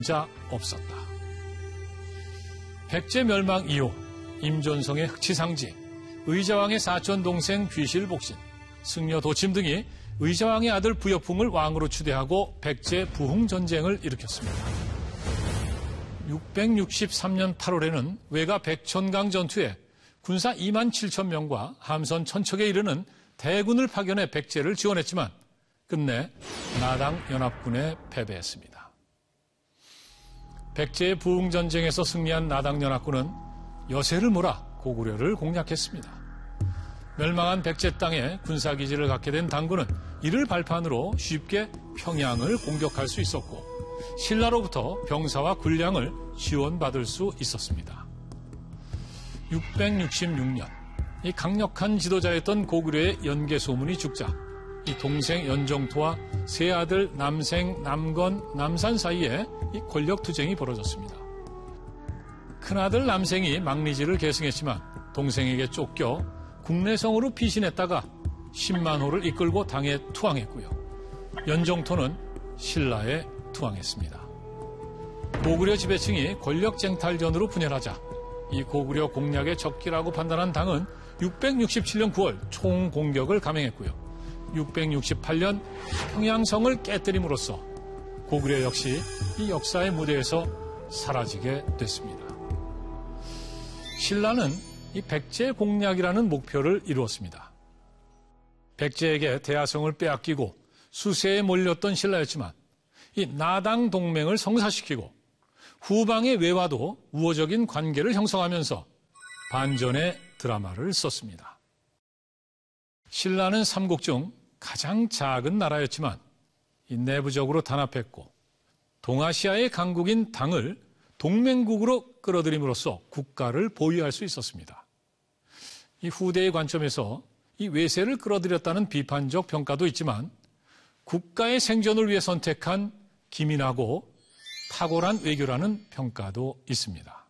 자 없었다. 백제 멸망 이후 임존성의 흑치상지, 의자왕의 사촌 동생 귀실복신, 승려 도침 등이 의자왕의 아들 부여풍을 왕으로 추대하고 백제 부흥 전쟁을 일으켰습니다. 663년 8월에는 외가 백천강 전투에 군사 2만 7천 명과 함선 1,000척에 이르는 대군을 파견해 백제를 지원했지만 끝내 나당 연합군에 패배했습니다. 백제의 부흥전쟁에서 승리한 나당 연합군은 여세를 몰아 고구려를 공략했습니다. 멸망한 백제 땅에 군사기지를 갖게 된 당군은 이를 발판으로 쉽게 평양을 공격할 수 있었고 신라로부터 병사와 군량을 지원받을 수 있었습니다. 666년 이 강력한 지도자였던 고구려의 연계 소문이 죽자 이 동생 연정토와 세 아들 남생, 남건, 남산 사이에 이 권력 투쟁이 벌어졌습니다. 큰아들 남생이 망리지를 계승했지만 동생에게 쫓겨 국내성으로 피신했다가 10만호를 이끌고 당에 투항했고요. 연정토는 신라에 투항했습니다. 고구려 지배층이 권력 쟁탈전으로 분열하자 이 고구려 공략의 적기라고 판단한 당은 667년 9월 총공격을 감행했고요. 668년 평양성을 깨뜨림으로써 고구려 역시 이 역사의 무대에서 사라지게 됐습니다. 신라는 이 백제 공략이라는 목표를 이루었습니다. 백제에게 대하성을 빼앗기고 수세에 몰렸던 신라였지만 이 나당 동맹을 성사시키고 후방의 외와도 우호적인 관계를 형성하면서 반전의 드라마를 썼습니다. 신라는 삼국 중 가장 작은 나라였지만 이 내부적으로 단합했고 동아시아의 강국인 당을 동맹국으로 끌어들임으로써 국가를 보유할 수 있었습니다. 이 후대의 관점에서 이 외세를 끌어들였다는 비판적 평가도 있지만 국가의 생존을 위해 선택한 기민하고 탁월한 외교라는 평가도 있습니다.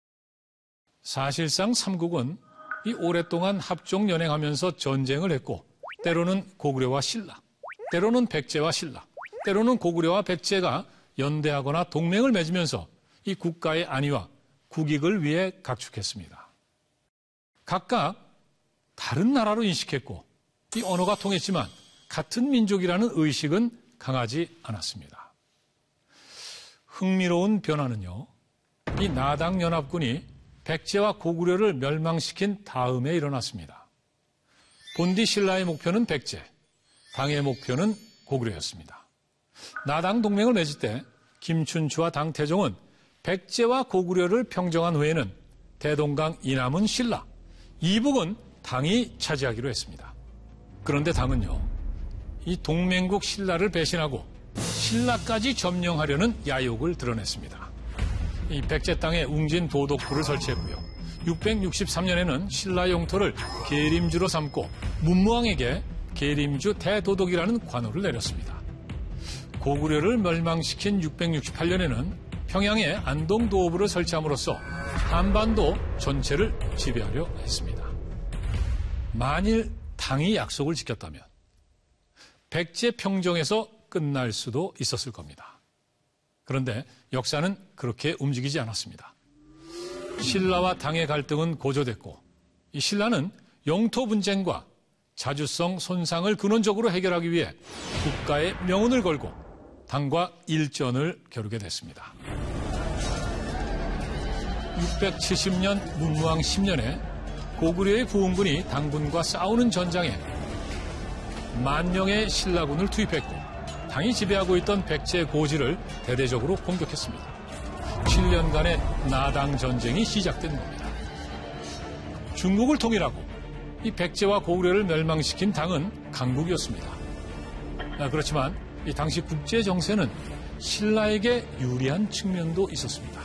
사실상 삼국은 이 오랫동안 합종 연행하면서 전쟁을 했고 때로는 고구려와 신라, 때로는 백제와 신라, 때로는 고구려와 백제가 연대하거나 동맹을 맺으면서 이 국가의 안위와 국익을 위해 각축했습니다. 각각 다른 나라로 인식했고 이 언어가 통했지만 같은 민족이라는 의식은 강하지 않았습니다. 흥미로운 변화는요, 이 나당 연합군이 백제와 고구려를 멸망시킨 다음에 일어났습니다. 본디 신라의 목표는 백제, 당의 목표는 고구려였습니다. 나당 동맹을 맺을 때 김춘추와 당태종은 백제와 고구려를 평정한 후에는 대동강 이남은 신라, 이북은 당이 차지하기로 했습니다. 그런데 당은요, 이 동맹국 신라를 배신하고 신라까지 점령하려는 야욕을 드러냈습니다. 이 백제 땅에 웅진 도독부를 설치했고요. 663년에는 신라 영토를 계림주로 삼고 문무왕에게 계림주 대도독이라는 관호를 내렸습니다. 고구려를 멸망시킨 668년에는 평양에 안동도읍을 설치함으로써 한반도 전체를 지배하려 했습니다. 만일 당이 약속을 지켰다면 백제 평정에서 끝날 수도 있었을 겁니다. 그런데 역사는 그렇게 움직이지 않았습니다. 신라와 당의 갈등은 고조됐고 이 신라는 영토 분쟁과 자주성 손상을 근원적으로 해결하기 위해 국가의 명운을 걸고 당과 일전을 겨루게 됐습니다. 670년 문무왕 10년에 고구려의 부흥군이 당군과 싸우는 전장에 만명의 신라군을 투입했고 당이 지배하고 있던 백제 고지를 대대적으로 공격했습니다. 7년간의 나당 전쟁이 시작된 겁니다. 중국을 통일하고 이 백제와 고구려를 멸망시킨 당은 강국이었습니다. 그렇지만 이 당시 국제 정세는 신라에게 유리한 측면도 있었습니다.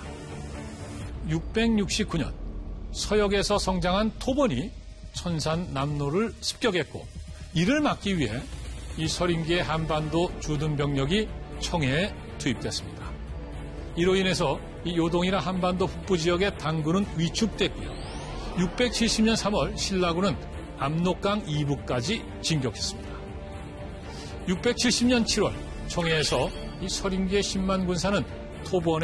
669년 서역에서 성장한 토본이 천산 남로를 습격했고 이를 막기 위해 이 서림기의 한반도 주둔 병력이 청해에 투입됐습니다. 이로 인해서 이 요동이나 한반도 북부 지역의 당군은 위축됐고요. 670년 3월 신라군은 압록강 이북까지 진격했습니다. 670년 7월 청해에서 이 서림기의 10만 군사는 토번의